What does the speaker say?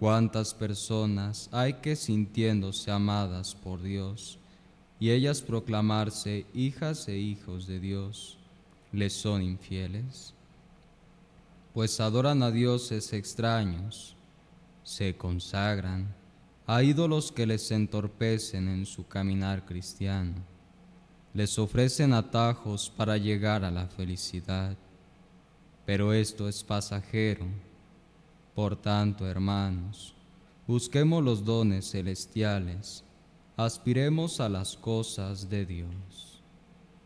¿Cuántas personas hay que sintiéndose amadas por Dios y ellas proclamarse hijas e hijos de Dios, les son infieles? Pues adoran a dioses extraños, se consagran a ídolos que les entorpecen en su caminar cristiano, les ofrecen atajos para llegar a la felicidad, pero esto es pasajero. Por tanto, hermanos, busquemos los dones celestiales, aspiremos a las cosas de Dios.